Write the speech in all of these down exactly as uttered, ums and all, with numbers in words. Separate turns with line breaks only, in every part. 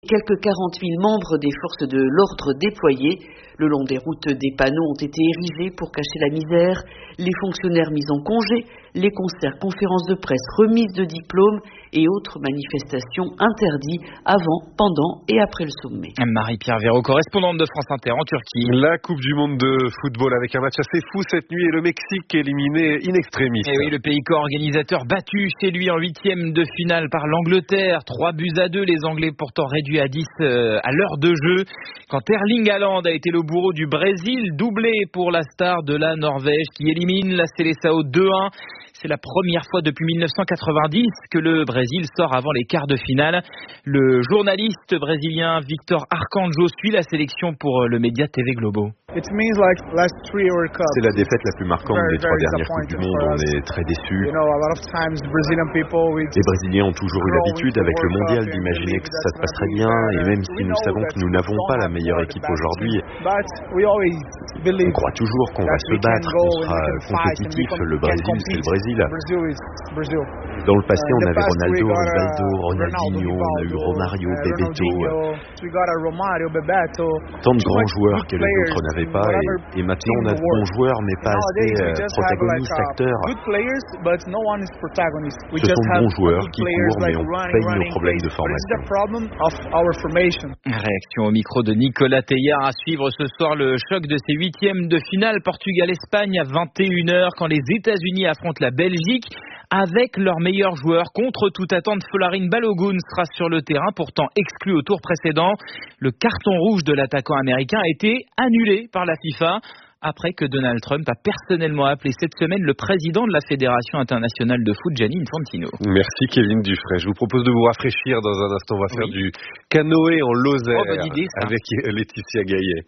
Quelques quarante mille membres des forces de l'ordre déployés. Le long des routes, des panneaux ont été érigés pour cacher la misère, les fonctionnaires mis en congé, les concerts, conférences de presse, remises de diplômes et autres manifestations interdites avant, pendant et après le sommet.
Marie-Pierre Véraud, correspondante de France Inter en Turquie.
La Coupe du Monde de football avec un match assez fou cette nuit et le Mexique éliminé in extremis.
Et oui, le pays co-organisateur battu chez lui en huitième de finale par l'Angleterre. Trois buts à deux, les Anglais pourtant réduits à dix euh, à l'heure de jeu. Quand Erling Haaland a été le bourreau du Brésil, doublé pour la star de la Norvège qui élimine la Seleção deux un. C'est la première fois depuis mille neuf cent quatre-vingt-dix que le Brésil sort avant les quarts de finale. Le journaliste brésilien Victor Arcanjo suit la sélection pour le média T V Globo.
C'est la défaite la plus marquante des trois dernières Coupes du Monde. On est très déçus. Les Brésiliens ont toujours eu l'habitude avec le mondial d'imaginer que ça se passerait bien, et même si nous savons que nous n'avons pas la meilleure équipe aujourd'hui, on croit toujours qu'on va se battre, qu'on sera compétitif. Le Brésil, c'est le Brésil. Dans le passé, on avait Ronaldo, Rivaldo, Ronaldinho, on a eu Romario, Bebeto, tant de grands joueurs que les autres n'avaient pas, et, et maintenant on a de bons joueurs mais pas assez euh, protagonistes, acteurs. Ce sont de bons joueurs qui courent mais on paye nos problèmes de formation.
Réaction au micro de Nicolas Teilhard. À suivre ce soir le choc de ces huitièmes de finale Portugal-Espagne à vingt et une heures quand les États-Unis affrontent la Belgique. Avec leur meilleur joueur, contre toute attente, Folarin Balogun sera sur le terrain, pourtant exclu au tour précédent. Le carton rouge de l'attaquant américain a été annulé par la FIFA après que Donald Trump a personnellement appelé cette semaine le président de la Fédération internationale de foot, Gianni Infantino.
Merci Kevin Dufray. Je vous propose de vous rafraîchir dans un instant. On va faire oui. du canoë en Lozère
oh, bonne idée, ça.
Avec Laetitia Gaillet.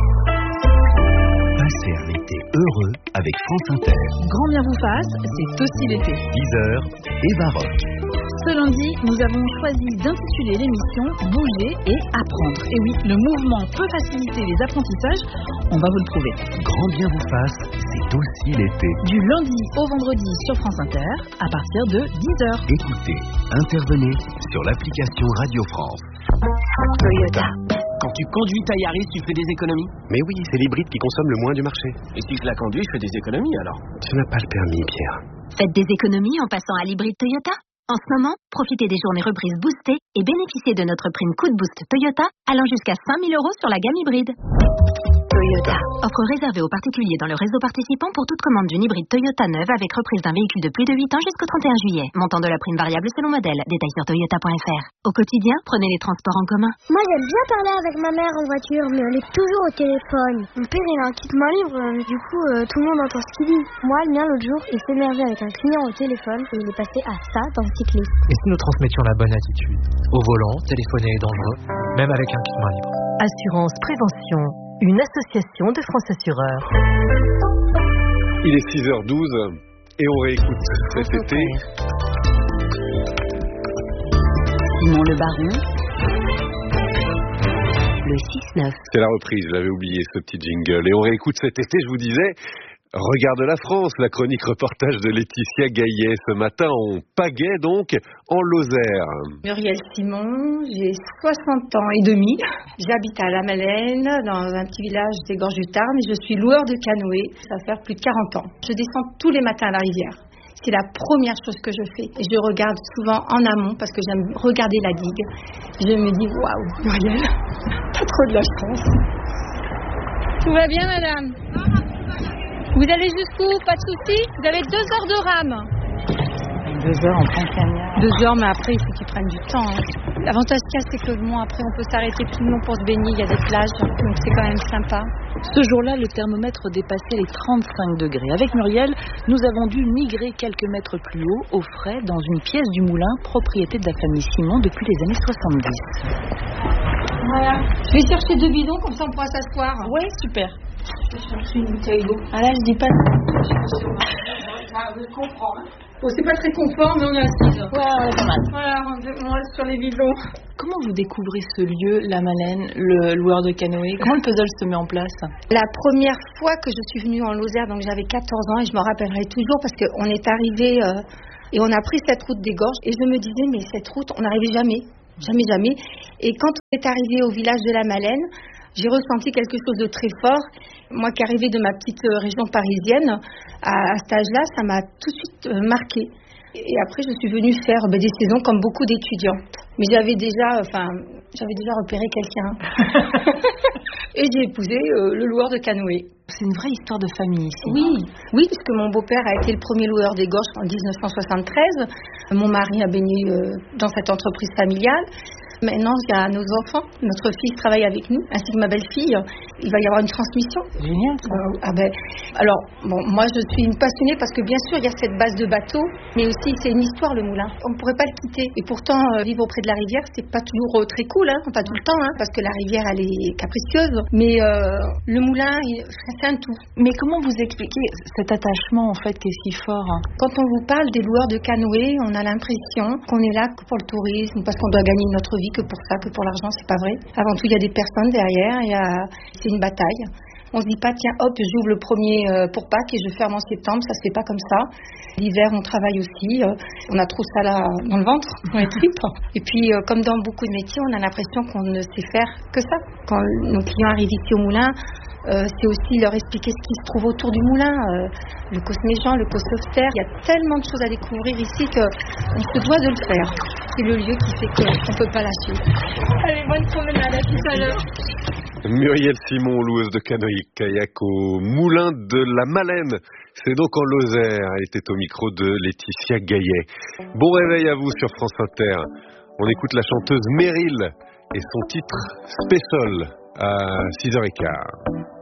Passez un été heureux avec France Inter.
Grand bien vous fasse, c'est aussi l'été.
dix heures et baroque.
Ce lundi, nous avons choisi d'intituler l'émission Bouger et apprendre. Et oui, le mouvement peut faciliter les apprentissages, on va vous le prouver.
Grand bien vous fasse, c'est aussi l'été.
Du lundi au vendredi sur France Inter, à partir de dix heures.
Écoutez, intervenez sur l'application Radio France.
Toyota. Quand tu conduis ta Yaris, tu fais des économies?
Mais oui, c'est l'hybride qui consomme le moins du marché.
Et si je la conduis, je fais des économies alors?
Tu n'as pas le permis, Pierre.
Faites des économies en passant à l'hybride Toyota. En ce moment, profitez des journées reprises boostées et bénéficiez de notre prime Coup de Boost Toyota allant jusqu'à cinq mille euros sur la gamme hybride. Toyota. Offre réservée aux particuliers dans le réseau participant pour toute commande d'une hybride Toyota neuve avec reprise d'un véhicule de plus de huit ans jusqu'au trente et un juillet. Montant de la prime variable selon modèle. Détails sur toyota point f r. Au quotidien, prenez les transports en commun.
Moi, j'aime bien parler avec ma mère en voiture, mais elle est toujours au téléphone. Mon père, il a un kit main libre, mais du coup, euh, tout le monde entend ce qu'il dit. Moi, le mien, l'autre jour, il s'énervait avec un client au téléphone et il est passé à ça dans le cycliste.
Et si nous transmettions la bonne attitude? Au volant, téléphoner est dangereux, même avec un kit main libre.
Assurance Prévention, une association de France Assureurs.
Il est six heures douze et on réécoute cet été.
Simon Le Baron, le six neuf.
C'est la reprise, j'avais oublié ce petit jingle. Et on réécoute cet été, je vous disais, Regarde la France, la chronique reportage de Laetitia Gaillet. Ce matin, on pagaie donc en Lozère.
Muriel Simon, j'ai soixante ans et demi. J'habite à La Malène, dans un petit village des Gorges du Tarn, et je suis loueur de canoë. Ça va faire plus de quarante ans. Je descends tous les matins à la rivière. C'est la première chose que je fais. Et je regarde souvent en amont parce que j'aime regarder la digue. Je me dis, waouh, Muriel, t'as trop de la chance. Tout va bien, madame? Vous allez jusqu'où? Pas de soucis? Vous avez deux heures de rame.
Deux heures en plein canard.
Deux heures, mais après, il faut qu'ils prennent du temps. Hein. L'avantage qu'il y a, c'est que bon, après, on peut s'arrêter tout le long pour se baigner. Il y a des plages, donc c'est quand même sympa.
Ce jour-là, le thermomètre dépassait les trente-cinq degrés. Avec Muriel, nous avons dû migrer quelques mètres plus haut, au frais, dans une pièce du moulin, propriété de la famille Simon depuis les années soixante-dix.
Voilà. Je vais chercher deux bidons, comme ça on pourra s'asseoir.
Ouais, super.
Je vais chercher une bouteille d'eau. Ah là, je dis pas. Je comprends. Hein. Bon, c'est pas très confort, mais on est assise.
Ouais, on est pas mal.
Voilà, on reste sur les bidons.
Comment vous découvrez ce lieu, La Malène, le loueur de canoë? Comment le puzzle se met en place?
La première fois que je suis venue en Lozère, donc j'avais quatorze ans, et je m'en rappellerai toujours parce qu'on est arrivé euh, et on a pris cette route des Gorges, et je me disais, mais cette route, on n'arrivait jamais. Jamais, jamais. Et quand on est arrivé au village de la Malène, j'ai ressenti quelque chose de très fort. Moi qui arrivais de ma petite région parisienne, à, à cet âge-là, ça m'a tout de suite euh, marqué. Et après, je suis venue faire ben, des saisons comme beaucoup d'étudiantes. Mais j'avais déjà, enfin, j'avais déjà repéré quelqu'un. Et j'ai épousé euh, le loueur de canoë.
C'est une vraie histoire de famille ici.
Oui, oui, puisque mon beau-père a été le premier loueur des Gorges en dix-neuf cent soixante-treize. Mon mari a baigné euh, dans cette entreprise familiale. Maintenant, il y a nos enfants. Notre fils travaille avec nous, ainsi que ma belle-fille. Il va y avoir une transmission.
Génial.
Euh, ah ben, alors, bon, moi, je suis une passionnée parce que, bien sûr, il y a cette base de bateau, mais aussi, c'est une histoire, le moulin. On ne pourrait pas le quitter. Et pourtant, euh, vivre auprès de la rivière, c'est pas toujours euh, très cool, hein, pas tout le temps, hein, parce que la rivière, elle est capricieuse. Mais euh, le moulin, il, c'est un tout.
Mais comment vous expliquez cet attachement, en fait, qui est si fort?
Quand on vous parle des loueurs de canoë, on a l'impression qu'on est là que pour le tourisme, parce qu'on doit gagner notre vie que pour ça, que pour l'argent, c'est pas vrai. Avant tout, il y a des personnes derrière, il y a... c'est une bataille. On se dit pas, tiens, hop, j'ouvre le premier euh, pour Pâques et je ferme en septembre, ça se fait pas comme ça. L'hiver, on travaille aussi, euh, on a trop ça là dans le ventre, dans les tripes. Et puis, euh, comme dans beaucoup de métiers, on a l'impression qu'on ne sait faire que ça. Quand nos clients arrivent ici au moulin, Euh, c'est aussi leur expliquer ce qui se trouve autour du moulin, euh, le Cosméjean, le Cosofter. Il y a tellement de choses à découvrir ici qu'on se doit de le faire. C'est le lieu qui fait qu'on ne peut pas lâcher. Allez, bonne promenade, à tout à l'heure.
Muriel Simon, loueuse de canoë-kayak au moulin de la Malène. C'est donc en Lozère. Elle était au micro de Laetitia Gaillet. Bon réveil à vous sur France Inter. On écoute la chanteuse Meryl et son titre Spessol à six heures quinze.